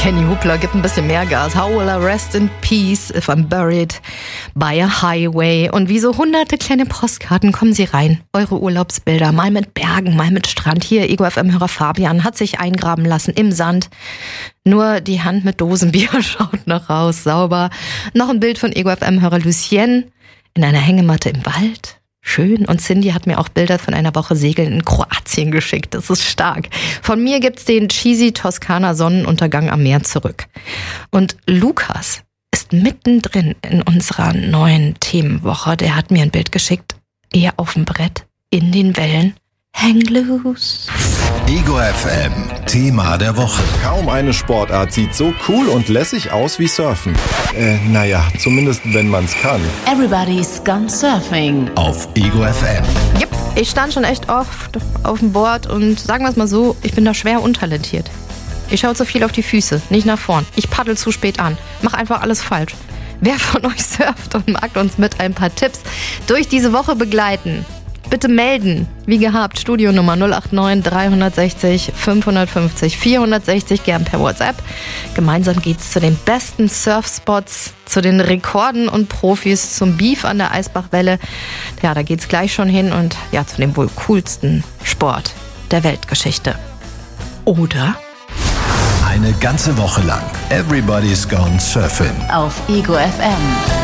Kenny Hoopla gibt ein bisschen mehr Gas. How will I rest in peace if I'm buried by a highway? Und wie so hunderte kleine Postkarten kommen sie rein. Eure Urlaubsbilder, mal mit Bergen, mal mit Strand. Hier, Ego FM-Hörer Fabian hat sich eingraben lassen im Sand. Nur die Hand mit Dosenbier schaut noch raus, sauber. Noch ein Bild von Ego FM-Hörer Lucien in einer Hängematte im Wald. Schön. Und Cindy hat mir auch Bilder von einer Woche Segeln in Kroatien geschickt. Das ist stark. Von mir gibt's den cheesy Toskana Sonnenuntergang am Meer zurück. Und Lukas ist mittendrin in unserer neuen Themenwoche. Der hat mir ein Bild geschickt. Er auf dem Brett, in den Wellen. Hang loose. Ego FM, Thema der Woche. Kaum eine Sportart sieht so cool und lässig aus wie Surfen. Naja, zumindest wenn man's kann. Everybody's gone surfing. Auf Ego FM. Yep, ich stand schon echt oft auf dem Board und sagen wir es mal so, ich bin da schwer untalentiert. Ich schaue zu viel auf die Füße, nicht nach vorn. Ich paddel zu spät an, mach einfach alles falsch. Wer von euch surft und mag uns mit ein paar Tipps durch diese Woche begleiten? Bitte melden, wie gehabt, Studionummer 089 360 550 460, gern per WhatsApp. Gemeinsam geht's zu den besten Surfspots, zu den Rekorden und Profis, zum Beef an der Eisbachwelle. Ja, da geht's gleich schon hin und ja, zu dem wohl coolsten Sport der Weltgeschichte. Oder? Eine ganze Woche lang. Everybody's gone surfing. Auf Ego FM.